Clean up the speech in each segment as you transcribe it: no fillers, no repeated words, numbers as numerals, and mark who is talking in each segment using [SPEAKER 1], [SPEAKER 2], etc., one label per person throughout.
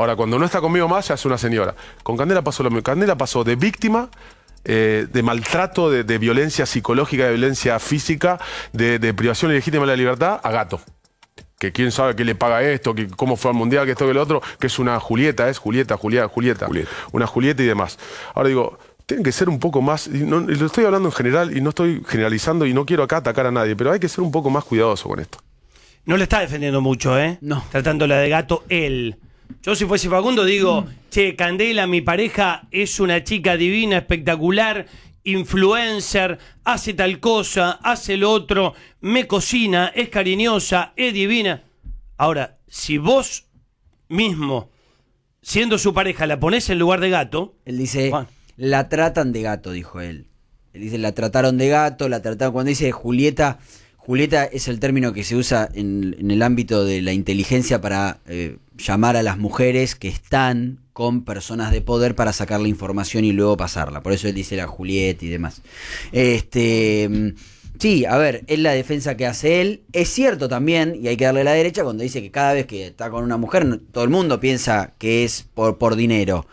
[SPEAKER 1] Ahora, cuando no está conmigo más, ya es una señora. Con Candela pasó lo mismo. Candela pasó de víctima, de maltrato, de violencia psicológica, de violencia física, de privación ilegítima de la libertad, a gato. Que quién sabe qué le paga esto, que cómo fue al mundial, que esto, que lo otro, que es una Julieta. Una Julieta y demás. Ahora digo, tienen que ser un poco más, y lo estoy hablando en general y no estoy generalizando y no quiero acá atacar a nadie, pero hay que ser un poco más cuidadoso con esto.
[SPEAKER 2] No le está defendiendo mucho, ¿eh?
[SPEAKER 3] No.
[SPEAKER 2] Tratándola de gato él. Yo si fuese Facundo digo, che, Candela, mi pareja, es una chica divina, espectacular, influencer, hace tal cosa, hace lo otro, me cocina, es cariñosa, es divina. Ahora, si vos mismo, siendo su pareja, la ponés en lugar de gato...
[SPEAKER 3] Él dice,
[SPEAKER 2] Juan,
[SPEAKER 3] la tratan de gato, dijo él. Él dice, la trataron de gato, la trataron... Cuando dice Julieta es el término que se usa en el ámbito de la inteligencia para llamar a las mujeres que están con personas de poder para sacar la información y luego pasarla. Por eso él dice la Julieta y demás. Sí, a ver, es la defensa que hace él. Es cierto también, y hay que darle la derecha, cuando dice que cada vez que está con una mujer, todo el mundo piensa que es por dinero.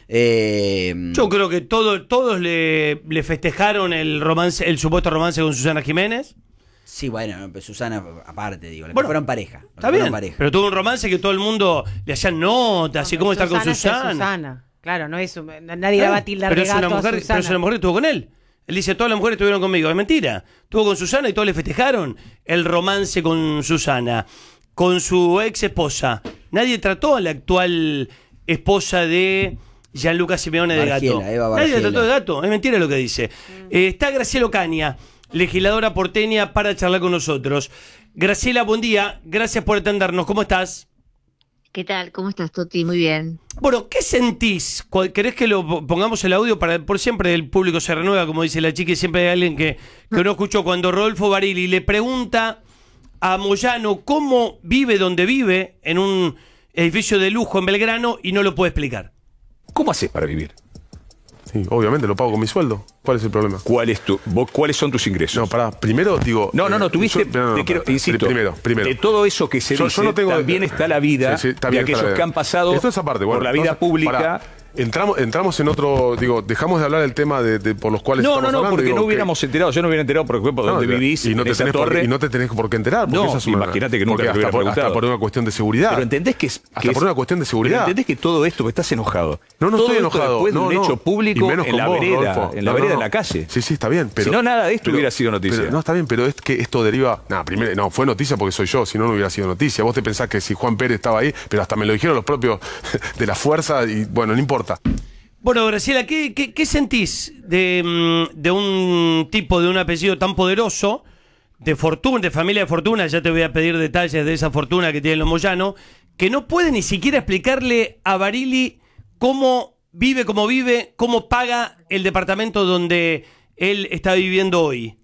[SPEAKER 2] yo creo que todos le festejaron el supuesto romance con Susana Jiménez.
[SPEAKER 3] Sí, bueno, pero Susana aparte, digo,
[SPEAKER 2] Bueno,
[SPEAKER 3] fueron pareja.
[SPEAKER 2] Está bien,
[SPEAKER 3] Pareja.
[SPEAKER 2] pero tuvo un romance que todo el mundo le hacían notas y cómo estar con Susana.
[SPEAKER 4] Susana. Claro, no es nadie la va a tildar
[SPEAKER 2] pero
[SPEAKER 4] de
[SPEAKER 2] es una
[SPEAKER 4] gato
[SPEAKER 2] mujer,
[SPEAKER 4] a
[SPEAKER 2] pero
[SPEAKER 4] Susana.
[SPEAKER 2] es una mujer que estuvo con él. Él dice, todas las mujeres estuvieron conmigo. Es mentira. Estuvo con Susana y todos le festejaron el romance con Susana. Con su ex esposa. Nadie trató a la actual esposa de Gianluca Simeone de gato.
[SPEAKER 3] Eva
[SPEAKER 2] Nadie la
[SPEAKER 3] Bargiela.
[SPEAKER 2] trató de gato. Es mentira lo que dice. Está Graciela Ocaña, legisladora porteña, para charlar con nosotros. Graciela, buen día. Gracias por atendernos. ¿Cómo estás?
[SPEAKER 5] ¿Qué tal? ¿Cómo estás, Toti? Muy bien.
[SPEAKER 2] Bueno, ¿qué sentís? ¿Querés que lo pongamos el audio? Por siempre el público se renueva, como dice la chica, y siempre hay alguien que no escuchó. Cuando Rodolfo Barili le pregunta a Moyano cómo vive donde vive, en un edificio de lujo en Belgrano, y no lo puede explicar.
[SPEAKER 6] ¿Cómo haces para vivir?
[SPEAKER 1] Sí, obviamente lo pago con mi sueldo. ¿Cuál es el problema?
[SPEAKER 6] ¿Cuáles son tus ingresos?
[SPEAKER 1] No, pará, primero digo...
[SPEAKER 6] tuviste, insisto,
[SPEAKER 1] primero.
[SPEAKER 6] de todo eso que se dice,
[SPEAKER 1] no tengo,
[SPEAKER 6] también está la vida de aquellos que han pasado
[SPEAKER 1] esto es aparte,
[SPEAKER 6] por la vida pública.
[SPEAKER 1] Pará. Entramos en otro, dejamos de hablar del tema de por los cuales estamos hablando.
[SPEAKER 6] Porque no hubiéramos enterado, yo no hubiera enterado por donde vivís
[SPEAKER 1] y no te
[SPEAKER 6] esa
[SPEAKER 1] tenés
[SPEAKER 6] torre.
[SPEAKER 1] y no te tenés por qué enterar.
[SPEAKER 6] No, imagínate que nunca te hubiera preguntado.
[SPEAKER 1] Hasta por una cuestión de seguridad.
[SPEAKER 6] Pero entendés que
[SPEAKER 1] por una cuestión de seguridad.
[SPEAKER 6] Pero entendés que todo esto, que estás enojado.
[SPEAKER 1] No
[SPEAKER 6] todo
[SPEAKER 1] estoy enojado.
[SPEAKER 6] Después de un hecho público en la vereda,
[SPEAKER 1] Rodolfo.
[SPEAKER 6] en la vereda de la calle.
[SPEAKER 1] Sí, está bien. Pero,
[SPEAKER 6] si no, nada de esto hubiera sido noticia.
[SPEAKER 1] No, está bien, pero es que esto deriva... Primero, fue noticia porque soy yo, si no, no hubiera sido noticia. Vos te pensás que si Juan Pérez estaba ahí, pero hasta me lo dijeron los propios de la fuerza y bueno, no importa.
[SPEAKER 2] Bueno, Graciela, ¿qué sentís de un tipo de un apellido tan poderoso, de fortuna, de familia de fortuna? Ya te voy a pedir detalles de esa fortuna que tienen los Moyano, que no puede ni siquiera explicarle a Barili cómo vive, cómo paga el departamento donde él está viviendo hoy.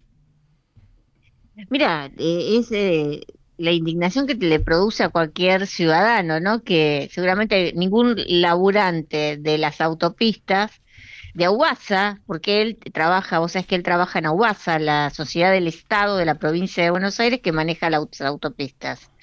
[SPEAKER 5] Mira, es la indignación que le produce a cualquier ciudadano, ¿no? Que seguramente ningún laburante de las autopistas de AUASA, porque él trabaja, vos sabés que él trabaja en AUASA, la sociedad del Estado de la provincia de Buenos Aires que maneja las autopistas.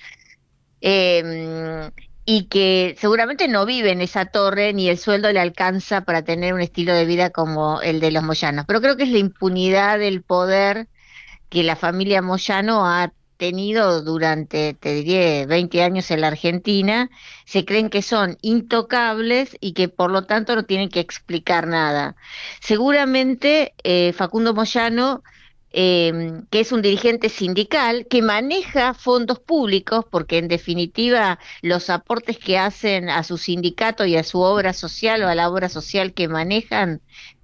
[SPEAKER 5] Y que seguramente no vive en esa torre ni el sueldo le alcanza para tener un estilo de vida como el de los Moyanos. Pero creo que es la impunidad del poder que la familia Moyano ha tenido durante, te diría, 20 años en la Argentina. Se creen que son intocables y que por lo tanto no tienen que explicar nada. Seguramente Facundo Moyano, que es un dirigente sindical, que maneja fondos públicos, porque en definitiva los aportes que hacen a su sindicato y a su obra social o a la obra social que manejan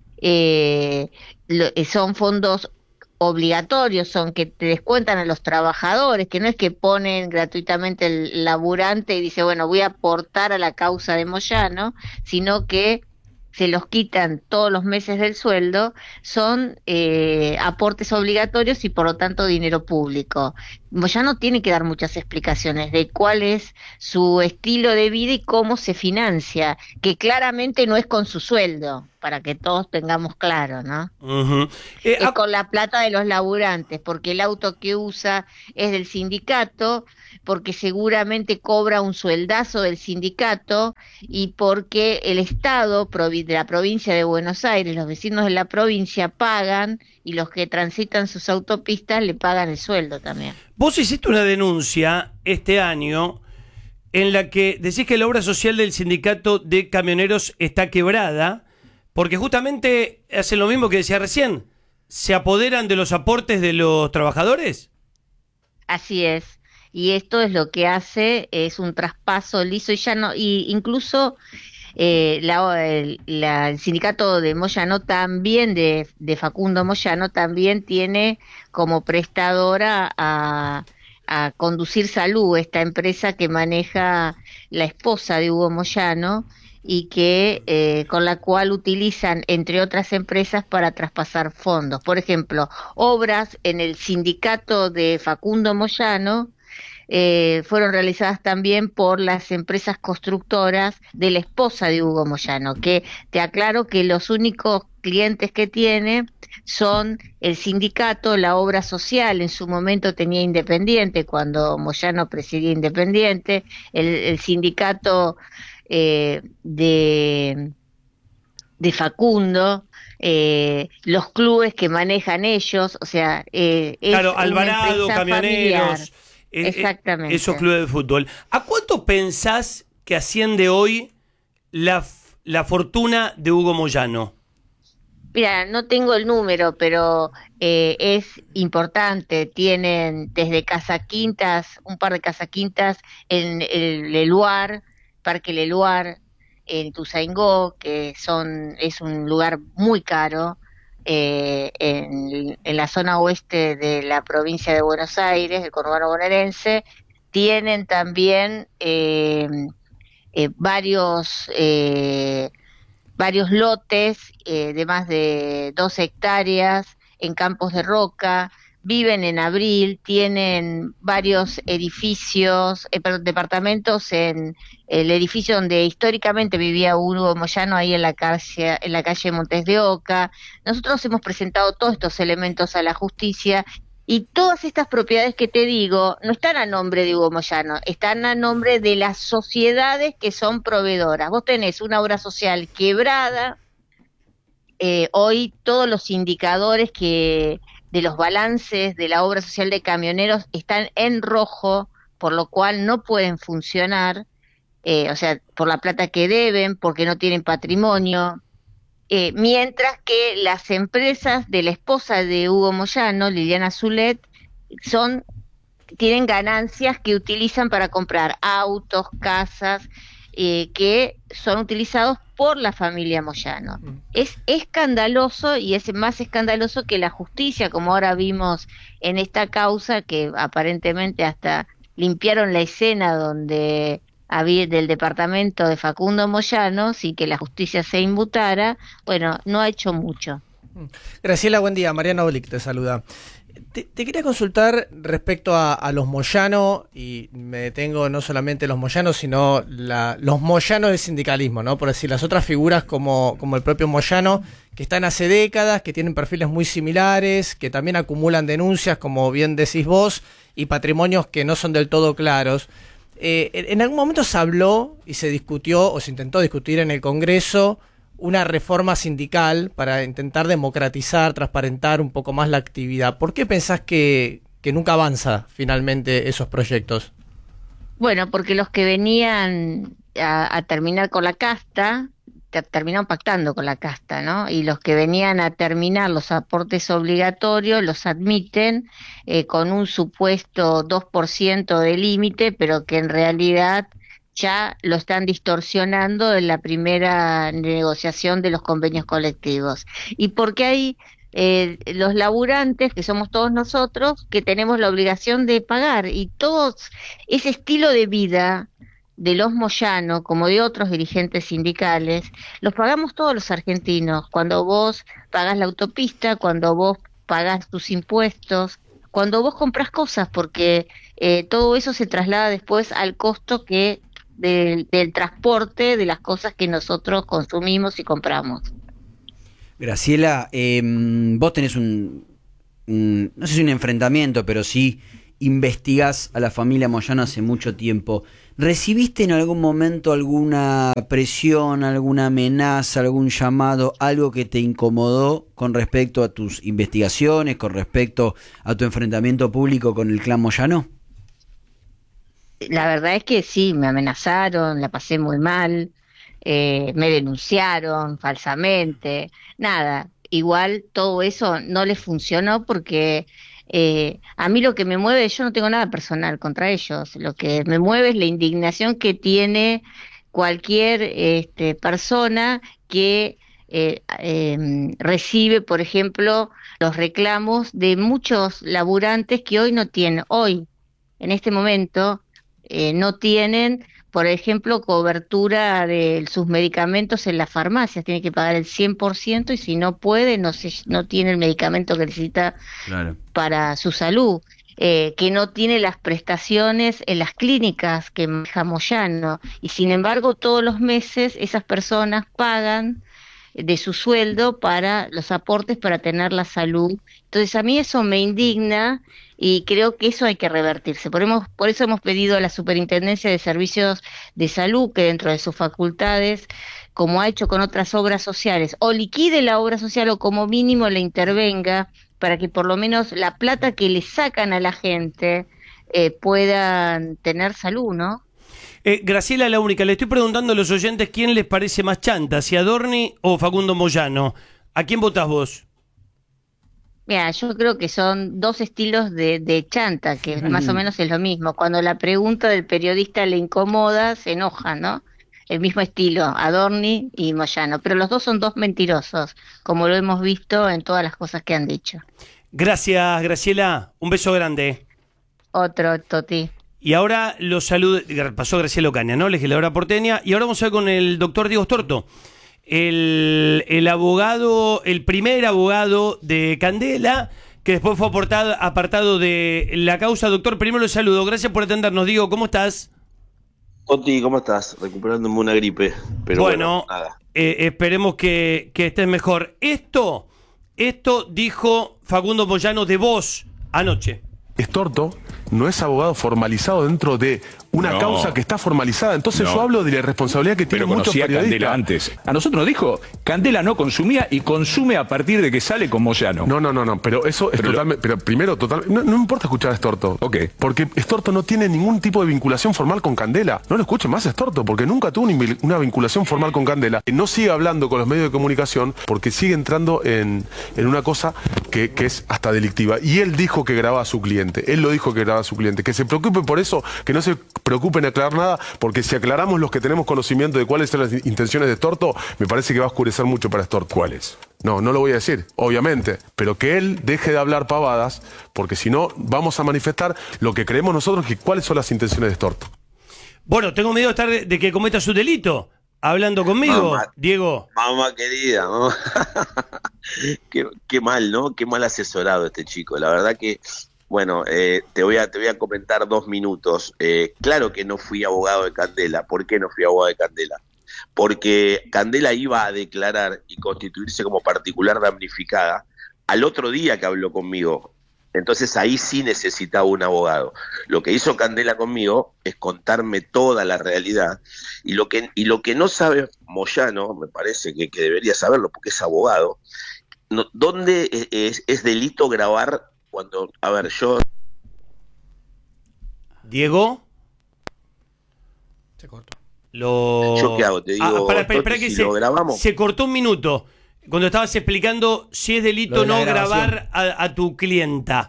[SPEAKER 5] son fondos obligatorios, son que te descuentan a los trabajadores, que no es que ponen gratuitamente el laburante y dice, bueno, voy a aportar a la causa de Moyano, sino que se los quitan todos los meses del sueldo, son aportes obligatorios y por lo tanto dinero público. Moyano tiene que dar muchas explicaciones de cuál es su estilo de vida y cómo se financia, que claramente no es con su sueldo, para que todos tengamos claro, ¿no? Es con la plata de los laburantes, porque el auto que usa es del sindicato, porque seguramente cobra un sueldazo del sindicato y porque el Estado de la provincia de Buenos Aires, los vecinos de la provincia pagan y los que transitan sus autopistas le pagan el sueldo también.
[SPEAKER 2] Vos hiciste una denuncia este año en la que decís que la obra social del sindicato de camioneros está quebrada porque justamente hacen lo mismo que decía recién, se apoderan de los aportes de los trabajadores.
[SPEAKER 5] Así es. Y esto es lo que hace, es un traspaso liso y llano, y incluso el sindicato de Moyano también, de Facundo Moyano, también tiene como prestadora a Conducir Salud, esta empresa que maneja la esposa de Hugo Moyano y que con la cual utilizan, entre otras empresas, para traspasar fondos. Por ejemplo, obras en el sindicato de Facundo Moyano fueron realizadas también por las empresas constructoras de la esposa de Hugo Moyano, que te aclaro que los únicos clientes que tiene son el sindicato, la obra social, en su momento tenía Independiente, cuando Moyano presidía Independiente, el sindicato de Facundo, los clubes que manejan ellos, o sea,
[SPEAKER 2] claro, Alvarado, camioneros.
[SPEAKER 5] Familiar. Exactamente.
[SPEAKER 2] Esos clubes de fútbol. ¿A cuánto pensás que asciende hoy la fortuna de Hugo Moyano?
[SPEAKER 5] Mira, no tengo el número, pero es importante. Tienen desde Casa Quintas, un par de Casa Quintas en el Leluar, Parque Leluar, en Ituzaingó, que es un lugar muy caro. En la zona oeste de la provincia de Buenos Aires, el conurbano bonaerense, tienen también varios lotes de más de 2 hectáreas en Campos de Roca, viven en Abril, tienen varios edificios, departamentos en el edificio donde históricamente vivía Hugo Moyano, ahí en la calle Montes de Oca. Nosotros hemos presentado todos estos elementos a la justicia y todas estas propiedades que te digo no están a nombre de Hugo Moyano, están a nombre de las sociedades que son proveedoras. Vos tenés una obra social quebrada, hoy todos los indicadores de los balances de la obra social de camioneros están en rojo, por lo cual no pueden funcionar, o sea, por la plata que deben, porque no tienen patrimonio, mientras que las empresas de la esposa de Hugo Moyano, Liliana Zulet, tienen ganancias que utilizan para comprar autos, casas, que son utilizados por la familia Moyano. Es escandaloso, y es más escandaloso que la justicia, como ahora vimos en esta causa, que aparentemente hasta limpiaron la escena donde había del departamento de Facundo Moyano, sin que la justicia se inmutara. Bueno, no ha hecho mucho.
[SPEAKER 7] Graciela, buen día. Mariana Olic te saluda. Te quería consultar respecto a los Moyano, y me detengo no solamente en los Moyano, sino los Moyano del sindicalismo, ¿no? Por decir, las otras figuras como el propio Moyano, que están hace décadas, que tienen perfiles muy similares, que también acumulan denuncias, como bien decís vos, y patrimonios que no son del todo claros. En algún momento se habló y se discutió, o se intentó discutir en el Congreso, una reforma sindical para intentar democratizar, transparentar un poco más la actividad. ¿Por qué pensás que nunca avanza finalmente esos proyectos?
[SPEAKER 5] Bueno, porque los que venían a terminar con la casta, terminaron pactando con la casta, ¿no? Y los que venían a terminar los aportes obligatorios los admiten con un supuesto 2% de límite, pero que en realidad ya lo están distorsionando en la primera negociación de los convenios colectivos. Y porque hay los laburantes, que somos todos nosotros, que tenemos la obligación de pagar, y todo ese estilo de vida de los Moyano, como de otros dirigentes sindicales, los pagamos todos los argentinos. Cuando vos pagás la autopista, cuando vos pagás tus impuestos, cuando vos compras cosas, porque todo eso se traslada después al costo que del transporte de las cosas que nosotros consumimos y compramos.
[SPEAKER 3] Graciela, vos tenés no sé si un enfrentamiento, pero sí investigás a la familia Moyano hace mucho tiempo. ¿Recibiste en algún momento alguna presión, alguna amenaza, algún llamado, algo que te incomodó con respecto a tus investigaciones, con respecto a tu enfrentamiento público con el clan Moyano?
[SPEAKER 5] La verdad es que sí, me amenazaron, la pasé muy mal, me denunciaron falsamente, nada, igual todo eso no les funcionó porque a mí lo que me mueve, yo no tengo nada personal contra ellos, lo que me mueve es la indignación que tiene cualquier persona que recibe, por ejemplo, los reclamos de muchos laburantes que hoy no tienen, en este momento, no tienen, por ejemplo, cobertura de sus medicamentos en las farmacias, tiene que pagar el 100% y si no puede, no tiene el medicamento que necesita para su salud, que no tiene las prestaciones en las clínicas que maneja Moyano, y sin embargo todos los meses esas personas pagan de su sueldo para los aportes para tener la salud. Entonces a mí eso me indigna y creo que eso hay que revertirse. Por eso hemos pedido a la Superintendencia de Servicios de Salud que dentro de sus facultades, como ha hecho con otras obras sociales, o liquide la obra social o como mínimo la intervenga para que por lo menos la plata que le sacan a la gente puedan tener salud, ¿no?
[SPEAKER 2] Graciela, la única, le estoy preguntando a los oyentes quién les parece más chanta, si Adorni o Facundo Moyano. ¿A quién votás vos?
[SPEAKER 5] Mira, yo creo que son dos estilos de chanta, que más o menos es lo mismo. Cuando la pregunta del periodista le incomoda, se enoja, ¿no? El mismo estilo, Adorni y Moyano. Pero los dos son dos mentirosos, como lo hemos visto en todas las cosas que han dicho.
[SPEAKER 2] Gracias, Graciela. Un beso grande.
[SPEAKER 5] Otro, Toti.
[SPEAKER 2] Y ahora los saludo, pasó Graciela Ocaña, ¿no? Legisladora porteña. Y ahora vamos a ver con el doctor Diego Storto, el abogado, el primer abogado de Candela, que después fue apartado de la causa. Doctor, primero lo saludo. Gracias por atendernos. Diego, ¿cómo estás?
[SPEAKER 8] Oti, ¿cómo estás? Recuperándome una gripe. Pero bueno, nada.
[SPEAKER 2] Esperemos que estés mejor. Esto dijo Facundo Moyano de vos anoche.
[SPEAKER 1] Storto no es abogado formalizado dentro de una causa que está formalizada. Entonces yo hablo de la responsabilidad que tienen muchos periodistas.
[SPEAKER 6] Candela antes. A nosotros nos dijo, Candela no consumía y consume a partir de que sale con Moyano.
[SPEAKER 1] No, pero eso es totalmente... Pero primero, totalmente... No me importa escuchar a Storto.
[SPEAKER 6] Ok.
[SPEAKER 1] Porque Storto no tiene ningún tipo de vinculación formal con Candela. No lo escuchen más a Storto, porque nunca tuvo una vinculación formal con Candela. No sigue hablando con los medios de comunicación porque sigue entrando en una cosa que es hasta delictiva. Y él dijo que grababa a su cliente. Él lo dijo que grababa a su cliente. Que se preocupe por eso, que no se preocupen en aclarar nada, porque si aclaramos los que tenemos conocimiento de cuáles son las intenciones de Storto, me parece que va a oscurecer mucho para Storto.
[SPEAKER 6] ¿Cuáles?
[SPEAKER 1] No lo voy a decir, obviamente, pero que él deje de hablar pavadas, porque si no vamos a manifestar lo que creemos nosotros, que cuáles son las intenciones de Storto.
[SPEAKER 2] Bueno, tengo miedo de que cometa su delito. Hablando conmigo,
[SPEAKER 8] mamá,
[SPEAKER 2] Diego.
[SPEAKER 8] Mamá querida, mamá. Qué mal, ¿no? Qué mal asesorado este chico. La verdad que, bueno, te voy a comentar 2 minutos. Claro que no fui abogado de Candela. ¿Por qué no fui abogado de Candela? Porque Candela iba a declarar y constituirse como particular damnificada al otro día que habló conmigo. Entonces ahí sí necesitaba un abogado. Lo que hizo Candela conmigo es contarme toda la realidad. Y lo que no sabe Moyano, me parece que debería saberlo porque es abogado, ¿dónde es delito grabar cuando... A ver, yo...
[SPEAKER 2] Diego.
[SPEAKER 7] Se cortó.
[SPEAKER 8] ¿Yo qué hago? Te digo,
[SPEAKER 2] para que
[SPEAKER 8] lo grabamos.
[SPEAKER 2] Se cortó un minuto cuando estabas explicando si es delito o no grabar a tu clienta.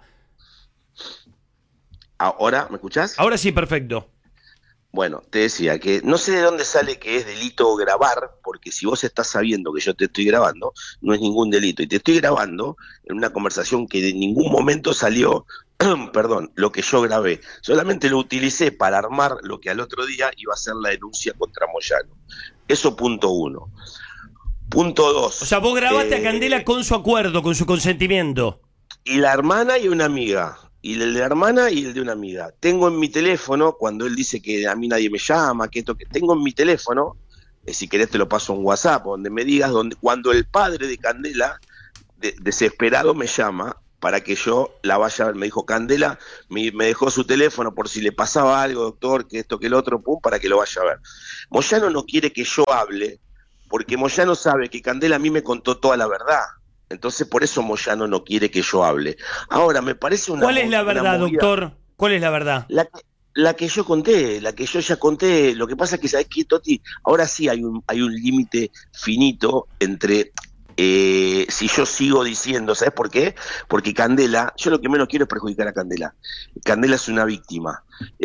[SPEAKER 8] ¿Ahora me escuchás?
[SPEAKER 2] Ahora sí, perfecto.
[SPEAKER 8] Bueno, te decía que no sé de dónde sale que es delito grabar, porque si vos estás sabiendo que yo te estoy grabando, no es ningún delito. Y te estoy grabando en una conversación que en ningún momento salió, perdón, lo que yo grabé. Solamente lo utilicé para armar lo que al otro día iba a ser la denuncia contra Moyano. Eso punto 1. Punto 2.
[SPEAKER 2] O sea, vos grabaste a Candela con su acuerdo, con su consentimiento.
[SPEAKER 8] Y la hermana y una amiga. y el de la hermana y el de una amiga. Tengo en mi teléfono, cuando él dice que a mí nadie me llama, que esto que tengo en mi teléfono, si querés te lo paso en WhatsApp, donde me digas, cuando el padre de Candela, desesperado, me llama para que yo la vaya a ver. Me dijo, Candela me dejó su teléfono por si le pasaba algo, doctor, que esto, que el otro, pum, para que lo vaya a ver. Moyano no quiere que yo hable, porque Moyano sabe que Candela a mí me contó toda la verdad. Entonces, por eso Moyano no quiere que yo hable. Ahora, me parece una...
[SPEAKER 2] ¿Cuál es la verdad, doctor? ¿Cuál es la verdad?
[SPEAKER 8] La que yo conté, la que yo ya conté. Lo que pasa es que, ¿sabés qué, Toti? Ahora sí hay un límite finito entre... si yo sigo diciendo, ¿sabes por qué? Porque Candela, yo lo que menos quiero es perjudicar a Candela. Candela es una víctima.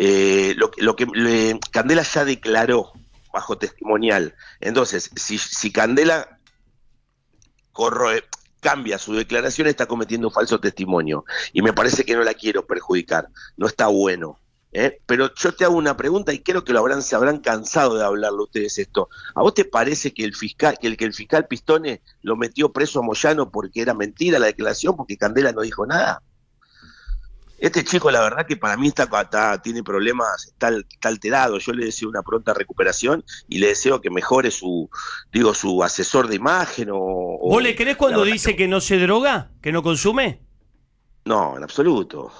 [SPEAKER 8] Candela ya declaró bajo testimonial. Entonces, si Candela cambia su declaración, está cometiendo un falso testimonio. Y me parece que no la quiero perjudicar. No está bueno. Pero yo te hago una pregunta y creo que se habrán cansado de hablarlo ustedes esto. ¿A vos te parece que el fiscal Pistone lo metió preso a Moyano porque era mentira la declaración, porque Candela no dijo nada? Este chico, la verdad que para mí tiene problemas, está alterado. Yo le deseo una pronta recuperación y le deseo que mejore su asesor de imagen
[SPEAKER 2] ¿Vos le creés cuando dice que no se droga, que no consume?
[SPEAKER 8] No, en absoluto.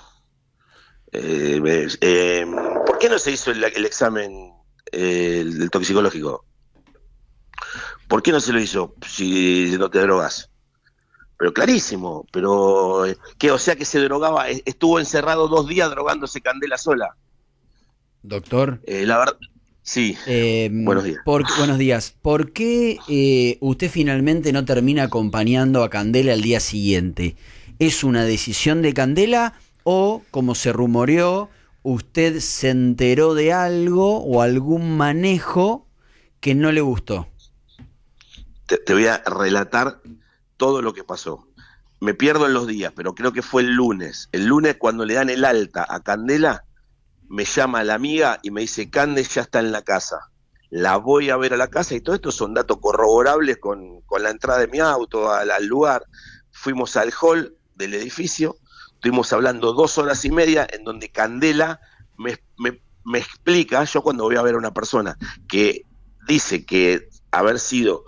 [SPEAKER 8] ¿Por qué no se hizo el examen del toxicológico? ¿Por qué no se lo hizo si no te drogas? Pero clarísimo, pero o sea que se drogaba, estuvo encerrado 2 días drogándose Candela sola.
[SPEAKER 3] Doctor.
[SPEAKER 8] La verdad, sí. Buenos días.
[SPEAKER 3] Buenos días. ¿Por qué usted finalmente no termina acompañando a Candela al día siguiente? ¿Es una decisión de Candela o, como se rumoreó, usted se enteró de algo o algún manejo que no le gustó?
[SPEAKER 8] Te voy a relatar todo lo que pasó. Me pierdo en los días, pero creo que fue el lunes. El lunes, cuando le dan el alta a Candela, me llama la amiga y me dice, Cande ya está en la casa. La voy a ver a la casa, y todo esto son datos corroborables con la entrada de mi auto al lugar. Fuimos al hall del edificio, estuvimos hablando 2 horas y media, en donde Candela me explica, yo cuando voy a ver a una persona que dice que haber sido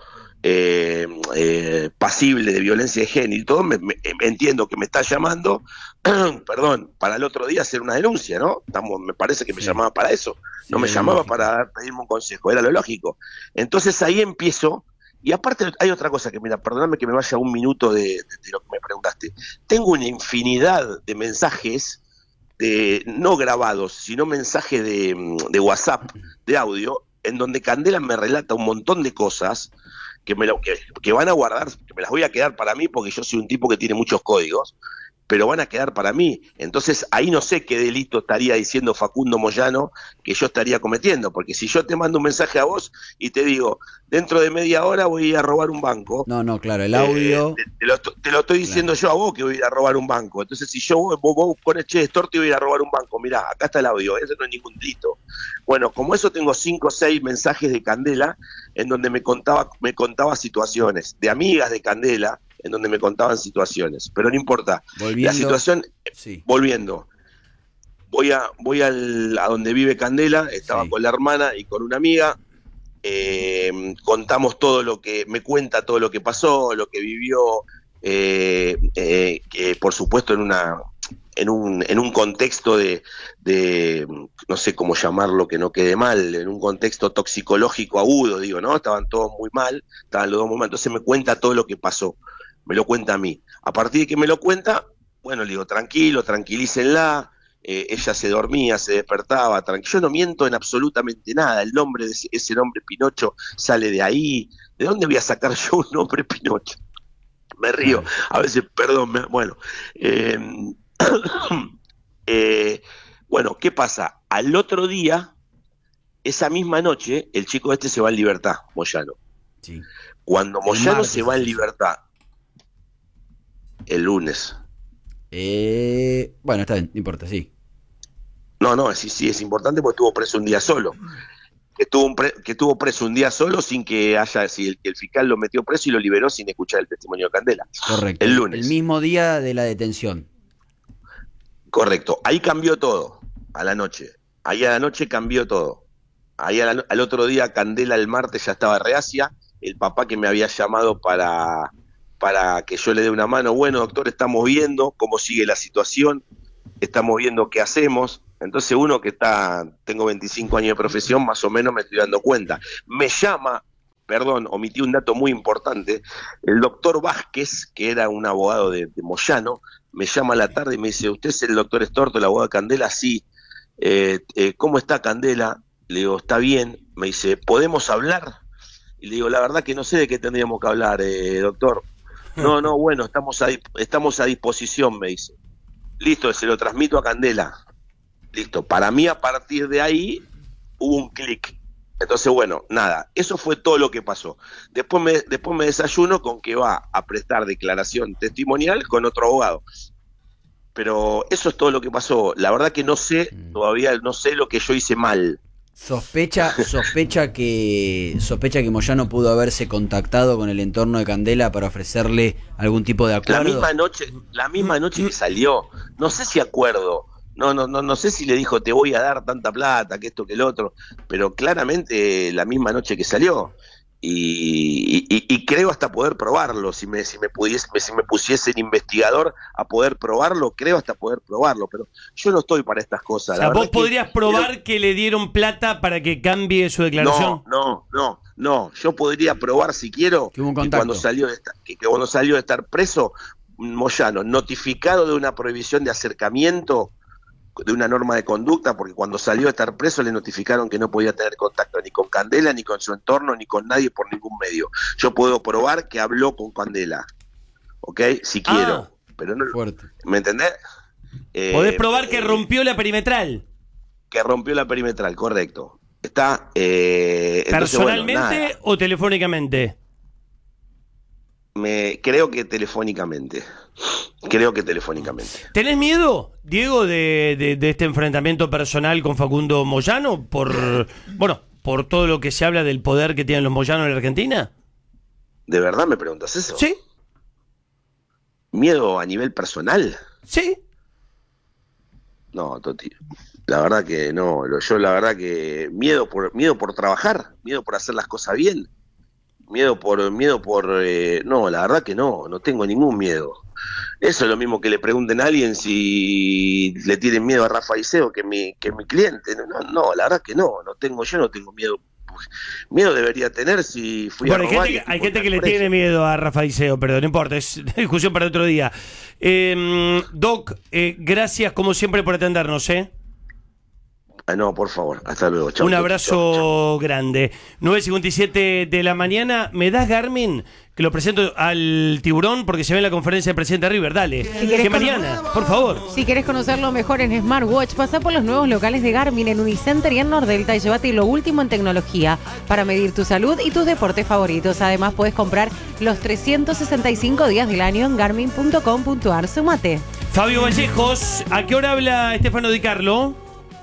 [SPEAKER 8] pasible de violencia de género y todo, entiendo que me está llamando, perdón, para el otro día hacer una denuncia, ¿no? Me parece que me llamaba para eso, no me llamaba para pedirme un consejo, era lo lógico. Entonces ahí empiezo, y aparte hay otra cosa que, mira, perdóname que me vaya un minuto de lo que me preguntaste. Tengo una infinidad de mensajes, no grabados, sino mensajes de WhatsApp, de audio, en donde Candela me relata un montón de cosas que van a guardar, que me las voy a quedar para mí, porque yo soy un tipo que tiene muchos códigos, pero van a quedar para mí. Entonces ahí no sé qué delito estaría diciendo Facundo Moyano que yo estaría cometiendo, porque si yo te mando un mensaje a vos y te digo, dentro de media hora voy a robar un banco.
[SPEAKER 3] No, claro, el audio...
[SPEAKER 8] te lo estoy diciendo yo a vos que voy a ir a robar un banco. Entonces si vos pones, che, Storti, voy a ir a robar un banco, mirá, acá está el audio, eso no es ningún delito. Bueno, como eso tengo 5 o 6 mensajes de Candela en donde me contaba situaciones, de amigas de Candela, en donde me contaban situaciones, pero no importa. La situación, sí. Volviendo, voy a donde vive Candela, estaba con la hermana y con una amiga, contamos todo lo que, me cuenta todo lo que pasó, lo que vivió, por supuesto en un contexto de no sé cómo llamarlo, que no quede mal, en un contexto toxicológico agudo, digo, ¿no? Estaban todos muy mal, entonces me cuenta todo lo que pasó. Me lo cuenta a mí. A partir de que me lo cuenta, bueno, le digo, tranquilo, tranquilícenla. Ella se dormía, se despertaba, yo no miento en absolutamente nada. El nombre de ese nombre Pinocho sale de ahí. ¿De dónde voy a sacar yo un nombre Pinocho? Me río. A veces, perdón, bueno. Bueno, ¿qué pasa? Al otro día, esa misma noche, el chico este se va en libertad, Moyano. Sí. Cuando Moyano se va en libertad, el lunes.
[SPEAKER 3] Bueno, está bien, no importa, sí.
[SPEAKER 8] No, sí, es importante porque estuvo preso un día solo. Que estuvo preso un día solo sin que el fiscal lo metió preso y lo liberó sin escuchar el testimonio de Candela.
[SPEAKER 3] Correcto.
[SPEAKER 8] El lunes.
[SPEAKER 3] El mismo día de la detención.
[SPEAKER 8] Correcto. Ahí cambió todo, a la noche. Ahí a la noche cambió todo. Ahí al otro día, Candela el martes ya estaba reacia. El papá que me había llamado para que yo le dé una mano, bueno, doctor, estamos viendo cómo sigue la situación, estamos viendo qué hacemos. Entonces uno que tengo 25 años de profesión, más o menos me estoy dando cuenta. Me llama, perdón, omití un dato muy importante, el doctor Vázquez, que era un abogado de Moyano, me llama a la tarde y me dice, ¿usted es el doctor Estorto, el abogado de Candela? Sí. ¿Cómo está Candela? Le digo, está bien. Me dice, ¿podemos hablar? Y le digo, la verdad que no sé de qué tendríamos que hablar, doctor. No, bueno, estamos a disposición, me dice. Listo, se lo transmito a Candela. Listo, para mí a partir de ahí hubo un clic. Entonces, bueno, nada, eso fue todo lo que pasó. Después me desayuno con que va a prestar declaración testimonial con otro abogado. Pero eso es todo lo que pasó. La verdad que no sé, todavía no sé lo que yo hice mal.
[SPEAKER 3] Sospecha que Moyano pudo haberse contactado con el entorno de Candela para ofrecerle algún tipo de acuerdo.
[SPEAKER 8] La misma noche que salió, no sé si acuerdo, no sé si le dijo te voy a dar tanta plata, que esto que el otro, pero claramente la misma noche que salió. Y creo hasta poder probarlo, si me pusiese el investigador a poder probarlo, creo hasta poder probarlo, pero yo no estoy para estas cosas.
[SPEAKER 2] O sea, vos podrías probar que le dieron plata para que cambie su declaración.
[SPEAKER 8] No, yo podría probar si quiero que cuando salió de estar preso, Moyano, notificado de una prohibición de acercamiento, de una norma de conducta, porque cuando salió a estar preso le notificaron que no podía tener contacto ni con Candela, ni con su entorno, ni con nadie por ningún medio. Yo puedo probar que habló con Candela, ¿ok? Si quiero, pero no.
[SPEAKER 3] Fuerte.
[SPEAKER 8] ¿Me entendés?
[SPEAKER 2] Podés probar que rompió la perimetral.
[SPEAKER 8] Que rompió la perimetral, correcto. Está.
[SPEAKER 2] ¿Personalmente o telefónicamente?
[SPEAKER 8] Creo que telefónicamente.
[SPEAKER 2] ¿Tenés miedo, Diego, de este enfrentamiento personal con Facundo Moyano por todo lo que se habla del poder que tienen los Moyanos en la Argentina?
[SPEAKER 8] ¿De verdad me preguntas eso?
[SPEAKER 2] Sí.
[SPEAKER 8] ¿Miedo a nivel personal?
[SPEAKER 2] Sí.
[SPEAKER 8] No, Toti, la verdad que no. Yo la verdad que miedo por trabajar, miedo por hacer las cosas bien. No, la verdad que no tengo ningún miedo. Eso es lo mismo que le pregunten a alguien si le tienen miedo a Rafa Iseo que mi cliente. No, la verdad que yo no tengo miedo. Miedo debería tener si fui a robar.
[SPEAKER 2] Hay gente que le tiene miedo a Rafa Iseo, pero no importa, es discusión para otro día. Doc, gracias como siempre por atendernos,
[SPEAKER 8] No, por favor, hasta luego. Chau,
[SPEAKER 2] un abrazo grande. 9:57 de la mañana. ¿Me das Garmin? Que lo presento al Tiburón porque se ve en la conferencia del presidente River. Dale. Que mañana, por favor.
[SPEAKER 4] Si querés conocerlo mejor en Smartwatch, pasá por los nuevos locales de Garmin en Unicenter y en Nordelta y llévate lo último en tecnología para medir tu salud y tus deportes favoritos. Además, puedes comprar los 365 días del año en garmin.com.ar. Sumate.
[SPEAKER 2] Fabio Vallejos, ¿a qué hora habla Stefano Di Carlo?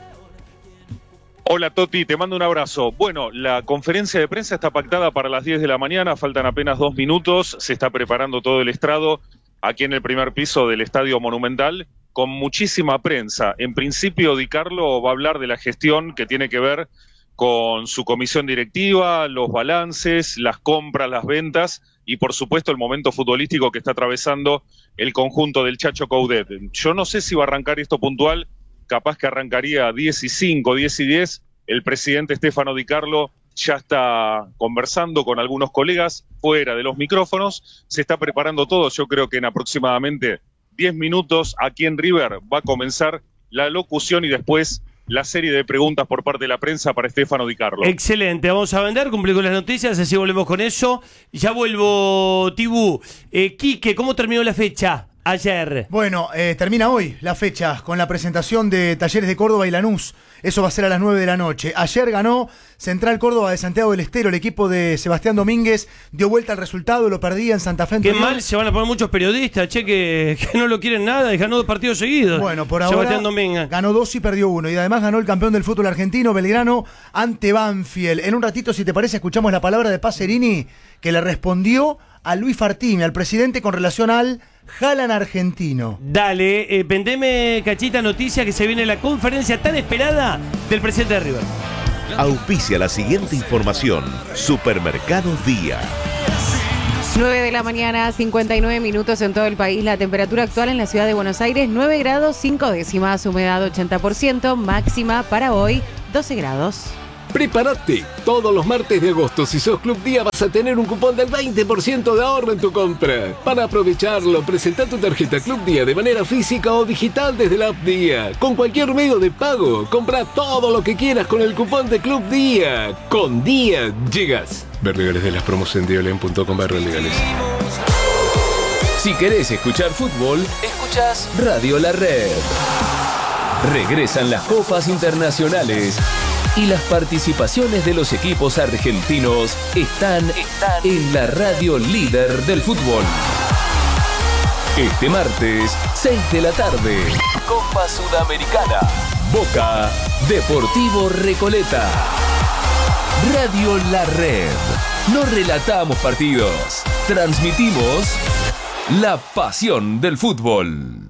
[SPEAKER 9] Hola Toti, te mando un abrazo. Bueno, la conferencia de prensa está pactada para las 10 de la mañana, faltan apenas 2 minutos, se está preparando todo el estrado aquí en el primer piso del Estadio Monumental, con muchísima prensa. En principio, Di Carlo va a hablar de la gestión que tiene que ver con su comisión directiva, los balances, las compras, las ventas y por supuesto el momento futbolístico que está atravesando el conjunto del Chacho Coudet. Yo no sé si va a arrancar esto puntual, capaz que arrancaría a 10:05, 10:10. El presidente Stefano Di Carlo ya está conversando con algunos colegas fuera de los micrófonos. Se está preparando todo. Yo creo que en aproximadamente 10 minutos aquí en River va a comenzar la locución y después la serie de preguntas por parte de la prensa para Stefano Di Carlo.
[SPEAKER 2] Excelente. Vamos a vender, cumplir con las noticias, así volvemos con eso. Ya vuelvo, Tibú. Quique, ¿cómo terminó la fecha? Ayer.
[SPEAKER 10] Bueno, termina hoy la fecha con la presentación de Talleres de Córdoba y Lanús. Eso va a ser a las 9 de la noche. Ayer ganó Central Córdoba de Santiago del Estero. El equipo de Sebastián Domínguez dio vuelta al resultado, lo perdía en Santa Fe.
[SPEAKER 2] Qué mal se van a poner muchos periodistas, que no lo quieren nada y ganó 2 partidos seguidos.
[SPEAKER 10] Bueno, por ahora
[SPEAKER 2] Sebastián Domínguez
[SPEAKER 10] ganó 2 y perdió 1. Y además ganó el campeón del fútbol argentino, Belgrano, ante Banfield. En un ratito, si te parece, escuchamos la palabra de Pacerini, que le respondió a Luis Fartimi, al presidente, con relación al Haaland argentino.
[SPEAKER 2] Dale, vendeme, Cachita, noticia que se viene la conferencia tan esperada del presidente de River.
[SPEAKER 11] Auspicia la siguiente información. Supermercados Día.
[SPEAKER 4] 9 de la mañana, 59 minutos en todo el país. La temperatura actual en la ciudad de Buenos Aires, 9 grados 5 décimas, humedad 80%, máxima para hoy 12 grados.
[SPEAKER 12] Prepárate, todos los martes de agosto, si sos Club Día, vas a tener un cupón del 20% de ahorro en tu compra. Para aprovecharlo, presenta tu tarjeta Club Día de manera física o digital desde la app Día. Con cualquier medio de pago, compra todo lo que quieras con el cupón de Club Día. Con Día llegas. Ver legales de las promos en dialen.com/legales.
[SPEAKER 13] Si querés escuchar fútbol, escuchás Radio La Red. Regresan las copas internacionales y las participaciones de los equipos argentinos están en la radio líder del fútbol. Este martes, 6 de la tarde, Copa Sudamericana, Boca, Deportivo Recoleta. Radio La Red. No relatamos partidos, transmitimos la pasión del fútbol.